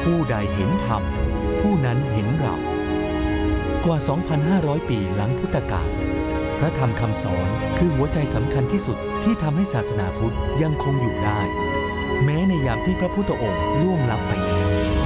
ผู้ใดเห็นธรรมผู้นั้นเห็นเรากว่า 2,500 ปีหลังพุทธกาลพระธรรมคำสอนคือหัวใจสำคัญที่สุดที่ทำให้ศาสนาพุทธยังคงอยู่ได้แม้ในยามที่พระพุทธองค์ล่วงลับไปแล้ว